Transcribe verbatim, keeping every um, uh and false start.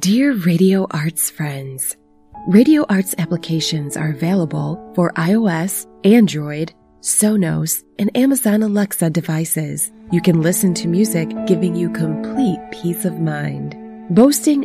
Dear Radio Arts friends, Radio Arts applications are available for iOS, Android, Sonos, and Amazon Alexa devices. You can listen to music giving you complete peace of mind. Boasting